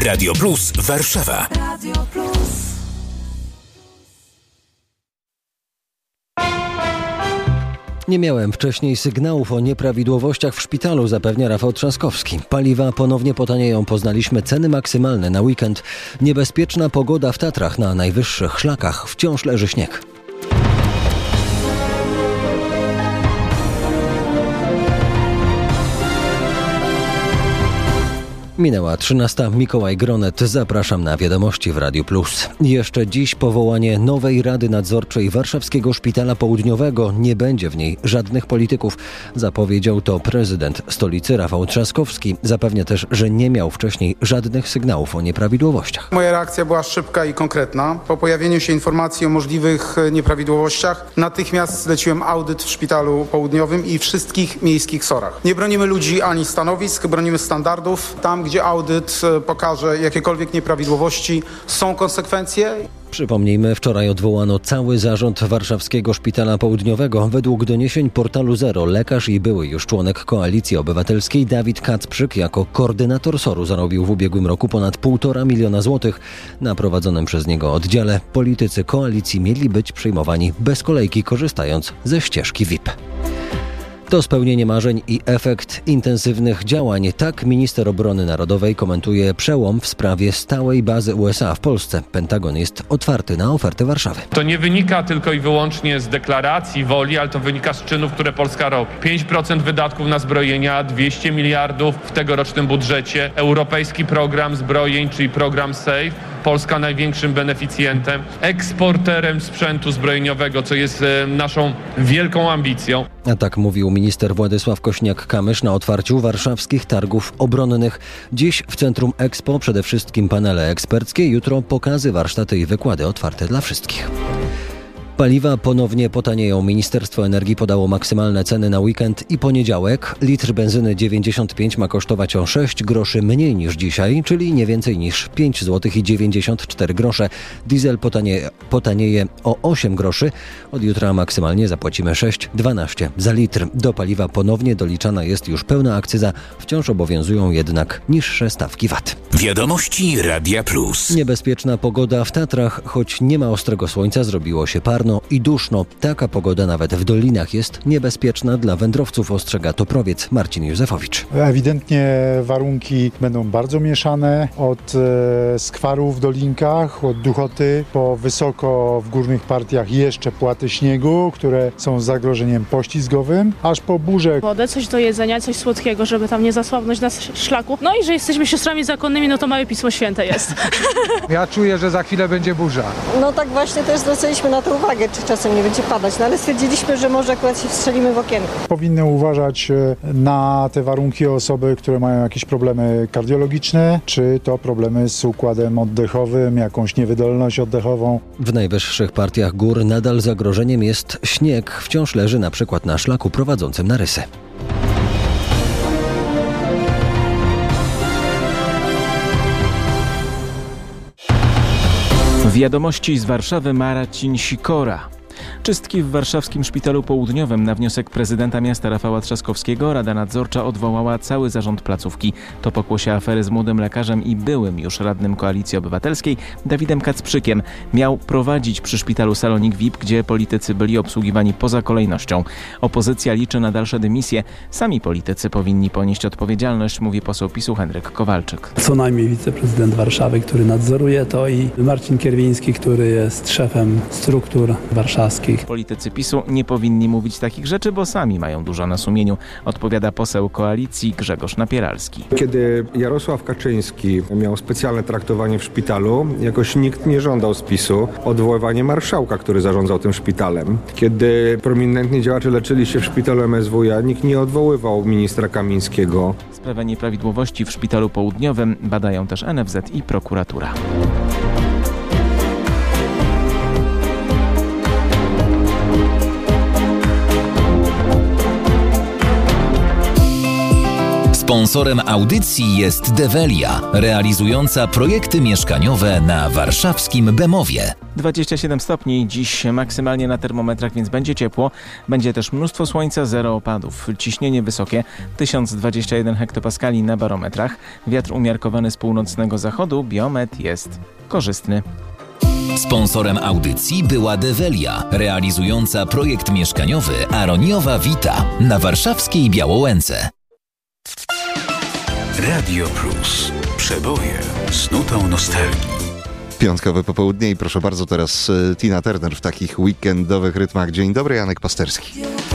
Radio Plus Warszawa. Radio Plus. Nie miałem wcześniej sygnałów o nieprawidłowościach w szpitalu, zapewnia Rafał Trzaskowski. Paliwa ponownie potanieją, poznaliśmy ceny maksymalne na weekend. Niebezpieczna pogoda w Tatrach, na najwyższych szlakach wciąż leży śnieg. Minęła 13. Mikołaj Gronet. Zapraszam na wiadomości w Radiu Plus. Jeszcze dziś powołanie nowej Rady Nadzorczej Warszawskiego Szpitala Południowego. Nie będzie w niej żadnych polityków. Zapowiedział to prezydent stolicy Rafał Trzaskowski. Zapewnia też, że nie miał wcześniej żadnych sygnałów o nieprawidłowościach. Moja reakcja była szybka i konkretna. Po pojawieniu się informacji o możliwych nieprawidłowościach natychmiast zleciłem audyt w Szpitalu Południowym i wszystkich miejskich SOR-ach. Nie bronimy ludzi ani stanowisk, bronimy standardów. Tam, gdzie audyt pokaże jakiekolwiek nieprawidłowości, są konsekwencje. Przypomnijmy, wczoraj odwołano cały zarząd Warszawskiego Szpitala Południowego. Według doniesień portalu Zero lekarz i były już członek Koalicji Obywatelskiej Dawid Kacprzyk jako koordynator SOR-u zarobił w ubiegłym roku ponad 1,5 miliona złotych. Na prowadzonym przez niego oddziale politycy koalicji mieli być przyjmowani bez kolejki, korzystając ze ścieżki VIP. To spełnienie marzeń i efekt intensywnych działań. Tak minister obrony narodowej komentuje przełom w sprawie stałej bazy USA w Polsce. Pentagon jest otwarty na ofertę Warszawy. To nie wynika tylko i wyłącznie z deklaracji, woli, ale to wynika z czynów, które Polska robi. 5% wydatków na zbrojenia, 200 miliardów w tegorocznym budżecie. Europejski program zbrojeń, czyli program SAFE. Polska największym beneficjentem, eksporterem sprzętu zbrojeniowego, co jest naszą wielką ambicją. A tak mówił minister Władysław Kośniak-Kamysz na otwarciu warszawskich targów obronnych. Dziś w Centrum Expo przede wszystkim panele eksperckie, jutro pokazy, warsztaty i wykłady otwarte dla wszystkich. Paliwa ponownie potanieją. Ministerstwo Energii podało maksymalne ceny na weekend i poniedziałek. Litr benzyny 95 ma kosztować o 6 groszy mniej niż dzisiaj, czyli nie więcej niż 5 zł i 94 grosze. Diesel potanieje o 8 groszy. Od jutra maksymalnie zapłacimy 6,12 za litr. Do paliwa ponownie doliczana jest już pełna akcyza. Wciąż obowiązują jednak niższe stawki VAT. Wiadomości Radia Plus. Niebezpieczna pogoda w Tatrach. Choć nie ma ostrego słońca, zrobiło się parno i duszno. Taka pogoda nawet w dolinach jest niebezpieczna dla wędrowców, ostrzega toprowiec Marcin Józefowicz. Ewidentnie warunki będą bardzo mieszane, od skwarów w dolinkach, od duchoty, po wysoko w górnych partiach jeszcze płaty śniegu, które są z zagrożeniem poślizgowym, aż po burze. Wodę, coś do jedzenia, coś słodkiego, żeby tam nie zasłabnąć na szlaku. No i że jesteśmy siostrami zakonnymi, no to małe Pismo Święte jest. Ja czuję, że za chwilę będzie burza. No tak właśnie też zwracaliśmy na to uwagę, czy czasem nie będzie padać, no ale stwierdziliśmy, że może akurat się wstrzelimy w okienko. Powinny uważać na te warunki osoby, które mają jakieś problemy kardiologiczne, czy to problemy z układem oddechowym, jakąś niewydolność oddechową. W najwyższych partiach gór nadal zagrożeniem jest śnieg. Wciąż leży na przykład na szlaku prowadzącym na Rysy. Wiadomości z Warszawy, Marcin Sikora. Czystki w warszawskim Szpitalu Południowym. Na wniosek prezydenta miasta Rafała Trzaskowskiego Rada Nadzorcza odwołała cały zarząd placówki. To pokłosie afery z młodym lekarzem i byłym już radnym Koalicji Obywatelskiej Dawidem Kacprzykiem. Miał prowadzić przy szpitalu salonik VIP, gdzie politycy byli obsługiwani poza kolejnością. Opozycja liczy na dalsze dymisje. Sami politycy powinni ponieść odpowiedzialność, mówi poseł PiS-u Henryk Kowalczyk. Co najmniej wiceprezydent Warszawy, który nadzoruje to, i Marcin Kierwiński, który jest szefem struktur warszawskich. Politycy PiS-u nie powinni mówić takich rzeczy, bo sami mają dużo na sumieniu, odpowiada poseł Koalicji Grzegorz Napieralski. Kiedy Jarosław Kaczyński miał specjalne traktowanie w szpitalu, jakoś nikt nie żądał z PiS-u odwoływania marszałka, który zarządzał tym szpitalem. Kiedy prominentni działacze leczyli się w szpitalu MSWiA, nikt nie odwoływał ministra Kamińskiego. Sprawę nieprawidłowości w Szpitalu Południowym badają też NFZ i prokuratura. Sponsorem audycji jest Develia, realizująca projekty mieszkaniowe na warszawskim Bemowie. 27 stopni, dziś maksymalnie na termometrach, więc będzie ciepło. Będzie też mnóstwo słońca, 0 opadów. Ciśnienie wysokie, 1021 hektopaskali na barometrach. Wiatr umiarkowany z północnego zachodu, biometr jest korzystny. Sponsorem audycji była Develia, realizująca projekt mieszkaniowy Aroniowa Vita na warszawskiej Białołęce. Radio Plus. Przeboje z nutą nostalgii. Piątkowe popołudnie i proszę bardzo, teraz Tina Turner w takich weekendowych rytmach. Dzień dobry, Janek Pasterski.